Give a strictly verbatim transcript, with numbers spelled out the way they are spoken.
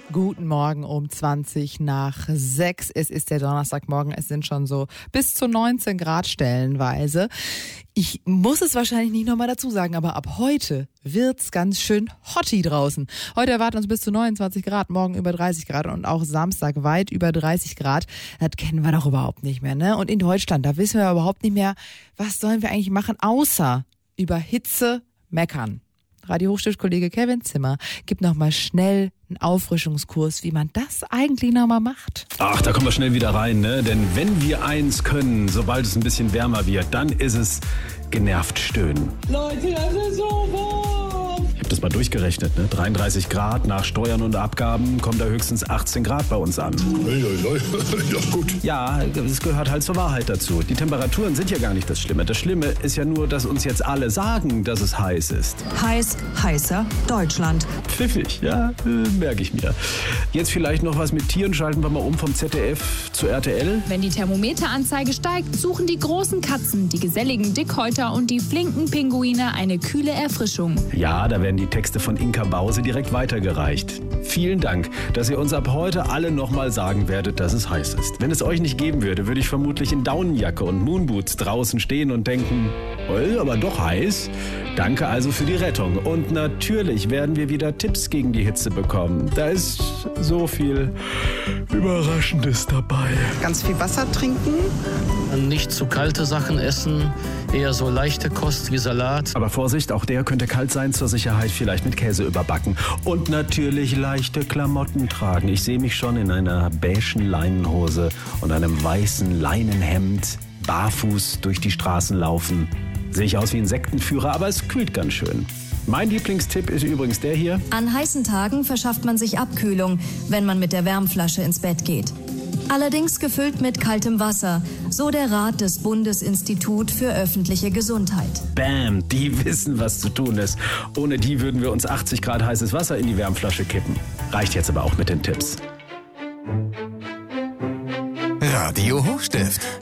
Guten Morgen um zwanzig nach sechs. Es ist der Donnerstagmorgen. Es sind schon so bis zu neunzehn Grad stellenweise. Ich muss es wahrscheinlich nicht nochmal dazu sagen, aber ab heute wird's ganz schön hotty draußen. Heute erwarten uns bis zu neunundzwanzig Grad, morgen über dreißig Grad und auch Samstag weit über dreißig Grad. Das kennen wir doch überhaupt nicht mehr, ne? Und in Deutschland, da wissen wir überhaupt nicht mehr, was sollen wir eigentlich machen, außer über Hitze meckern. Radio-Hochstift-Kollege Kevin Zimmer gibt nochmal schnell einen Auffrischungskurs, wie man das eigentlich nochmal macht. Ach, da kommen wir schnell wieder rein, ne? Denn wenn wir eins können, sobald es ein bisschen wärmer wird, dann ist es genervt stöhnen. Leute, das ist so warm! Ich habe das mal durchgerechnet, ne? dreiunddreißig Grad, nach Steuern und Abgaben kommen da höchstens achtzehn Grad bei uns an. Ja, gut. Ja, es gehört halt zur Wahrheit dazu. Die Temperaturen sind ja gar nicht das Schlimme. Das Schlimme ist ja nur, dass uns jetzt alle sagen, dass es heiß ist. Heiß, heißer Deutschland. Pfiffig, ja, äh, merke ich mir. Jetzt vielleicht noch was mit Tieren. Schalten wir mal um vom Z D F zu R T L. Wenn die Thermometeranzeige steigt, suchen die großen Katzen, die geselligen Dickhäuter und die flinken Pinguine eine kühle Erfrischung. Ja, da werden die Texte von Inka Bause direkt weitergereicht. Vielen Dank, dass ihr uns ab heute alle nochmal sagen werdet, dass es heiß ist. Wenn es euch nicht geben würde, würde ich vermutlich in Daunenjacke und Moonboots draußen stehen und denken, oh, aber doch heiß. Danke also für die Rettung. Und natürlich werden wir wieder Tipps gegen die Hitze bekommen. Da ist so viel Überraschendes dabei. Ganz viel Wasser trinken. Nicht zu kalte Sachen essen, eher so leichte Kost wie Salat. Aber Vorsicht, auch der könnte kalt sein, zur Sicherheit vielleicht mit Käse überbacken. Und natürlich leichte Klamotten tragen. Ich sehe mich schon in einer beigen Leinenhose und einem weißen Leinenhemd barfuß durch die Straßen laufen. Sehe ich aus wie ein Sektenführer, aber es kühlt ganz schön. Mein Lieblingstipp ist übrigens der hier. An heißen Tagen verschafft man sich Abkühlung, wenn man mit der Wärmflasche ins Bett geht. Allerdings gefüllt mit kaltem Wasser, so der Rat des Bundesinstitut für öffentliche Gesundheit. Bam, die wissen, was zu tun ist. Ohne die würden wir uns achtzig Grad heißes Wasser in die Wärmflasche kippen. Reicht jetzt aber auch mit den Tipps. Radio Hochstift.